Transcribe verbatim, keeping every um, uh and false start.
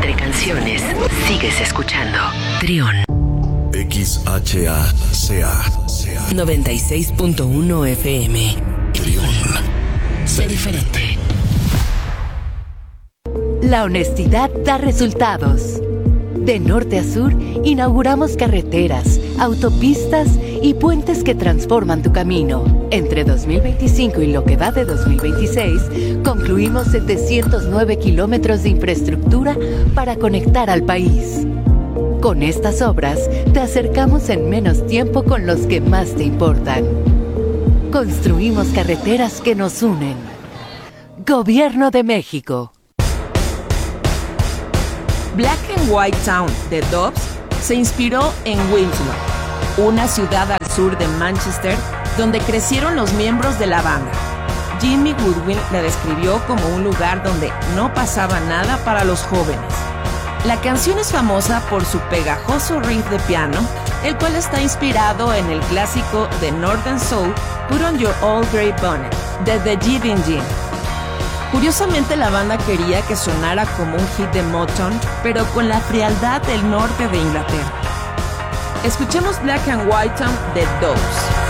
Entre canciones, sigues escuchando Trión. X H A C A noventa y seis punto uno F M. Trión. Sé diferente. La honestidad da resultados. De norte a sur, inauguramos carreteras, autopistas y puentes que transforman tu camino. Entre dos mil veinticinco y lo que va de dos mil veintiséis, concluimos setecientos nueve kilómetros de infraestructura para conectar al país. Con estas obras, te acercamos en menos tiempo con los que más te importan. Construimos carreteras que nos unen. Gobierno de México. Black and White Town de Doves se inspiró en Winslow, una ciudad al sur de Manchester donde crecieron los miembros de la banda. Jimmy Goodwin la describió como un lugar donde no pasaba nada para los jóvenes. La canción es famosa por su pegajoso riff de piano, el cual está inspirado en el clásico de Northern Soul Put on Your Old Grey Bonnet de The Giving Gin. Curiosamente, la banda quería que sonara como un hit de Motown, pero con la frialdad del norte de Inglaterra. Escuchemos Black and White Town de Doves.